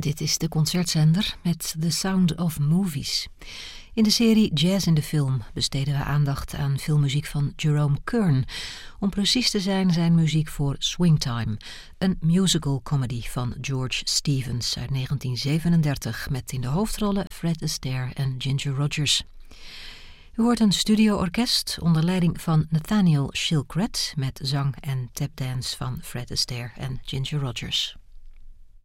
Dit is de Concertzender met The Sound of Movies. In de serie Jazz in de Film besteden we aandacht aan filmmuziek van Jerome Kern. Om precies te zijn muziek voor Swingtime, een musical comedy van George Stevens uit 1937... met in de hoofdrollen Fred Astaire en Ginger Rogers. U hoort een studioorkest onder leiding van Nathaniel Shilkret met zang en tapdance van Fred Astaire en Ginger Rogers.